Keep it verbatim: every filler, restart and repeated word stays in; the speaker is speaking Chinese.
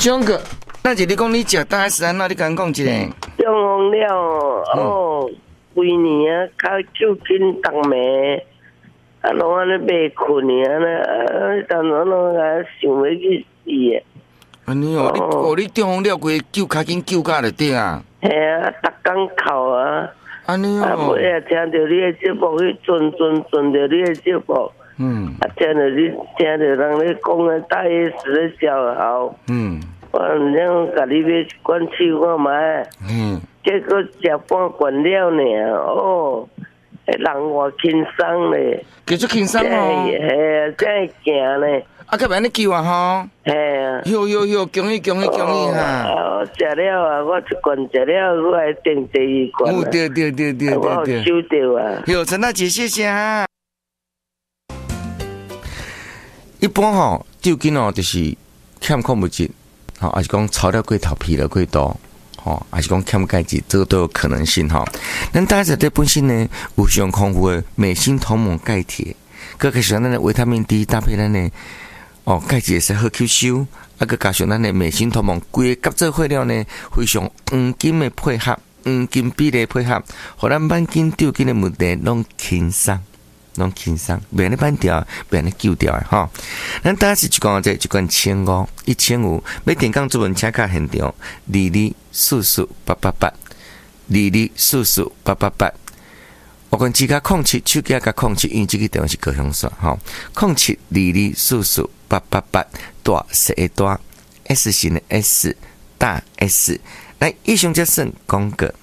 中个，那是你讲你食大时安那你敢讲一个？ 中风了哦，规年啊，较手紧动脉，啊，拢安尼袂困呢，安尼啊，当然拢啊想要去死诶。 安尼哦，你哦你中风了，规救较紧救甲就对啊。 系啊，逐工哭啊。 安尼哦。 啊，尾啊，听到你诶节目去转转转到你诶节目。嗯。啊，听到你听到人咧讲诶大 S 咧笑好。嗯。我唔想甲你要管试看卖。嗯。结果食半罐了呢，哦，迄人偌轻松咧。 叫做轻松哦。 系啊，真会行咧。 啊，甲安尼救啊吼！ 系啊， 哟哟哟，恭喜恭喜恭喜哈！ 我食了啊，我一罐食了，我还订第二罐。 哦，对对对对对对。 收到啊！ 哟，陈大姐，谢谢哈。一般吼，酒精哦，就是欠矿物质，吼，还是讲炒料过头、疲劳过多，吼，还是讲欠钙质，这个都有可能性哈。咱大家在本身呢，有上丰富的镁、锌、铜、锰、钙、铁，佮加上咱的维他命 D 搭配咱的。哦，钙质会使好吸收，啊，佮加上咱的镁、锌、铜、锰，规个合做伙了呢，非常黄金的配合，黄金比例配合，互咱慢筋、吊筋的问题拢轻松，拢轻松，袂安尼扳掉，袂安尼救掉的吼。咱当时一讲这一罐千五，一千五，要电讲主文请卡现场，二二四四八八八，二二四四八八八。我讲只加控七，手机加控七，因为这个电话是高雄线吼，控七二二四四八八八，大写的大 S 型的 S 大 S， 来以上这算讲个。